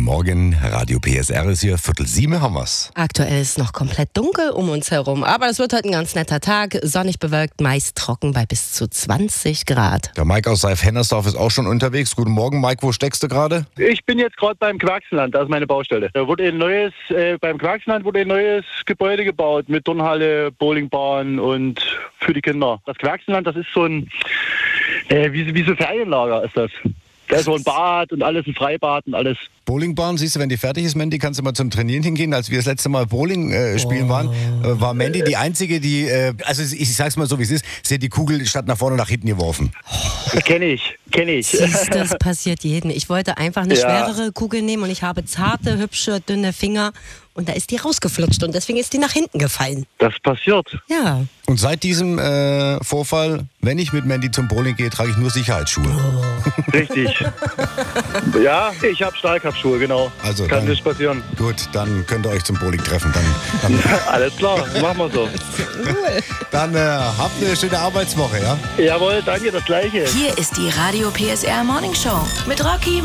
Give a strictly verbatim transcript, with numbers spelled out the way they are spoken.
Morgen, Radio P S R ist hier, Viertel sieben haben wir's. Aktuell ist noch komplett dunkel um uns herum, aber es wird heute ein ganz netter Tag. Sonnig bewölkt, meist trocken bei bis zu zwanzig Grad. Der Mike aus Seif-Hennersdorf ist auch schon unterwegs. Guten Morgen, Mike, wo steckst du gerade? Ich bin jetzt gerade beim Quaxenland, das ist meine Baustelle. Da wurde ein neues, äh, beim Quaxenland wurde ein neues Gebäude gebaut mit Turnhalle, Bowlingbahn und für die Kinder. Das Quaxenland, das ist so ein, äh, wie, wie so Ferienlager ist das. Da ist so ein Bad und alles, ein Freibad und alles. Bowlingbahn, siehst du, wenn die fertig ist, Mandy, kannst du mal zum Trainieren hingehen. Als wir das letzte Mal Bowling äh, spielen oh. waren, äh, war Mandy die Einzige, die, äh, also ich sag's mal so, wie es ist, sie hat die Kugel statt nach vorne nach hinten geworfen. Das kenne ich, kenne ich. Siehst, das passiert jedem. Ich wollte einfach eine Ja. schwerere Kugel nehmen und ich habe zarte, hübsche, dünne Finger und da ist die rausgeflutscht und deswegen ist die nach hinten gefallen. Das passiert. Ja. Und seit diesem äh, Vorfall, wenn ich mit Mandy zum Bowling gehe, trage ich nur Sicherheitsschuhe. Oh. Richtig. Ja, ich habe Stahlkappschuhe, genau. Also Kann dann- nicht passieren. Gut, dann könnt ihr euch zum Bowling treffen. Dann, dann, Alles klar, machen wir so. dann äh, habt eine schöne Arbeitswoche, ja? Jawohl, danke, das Gleiche. Hier ist die Radio P S R Morning Show mit Rocky,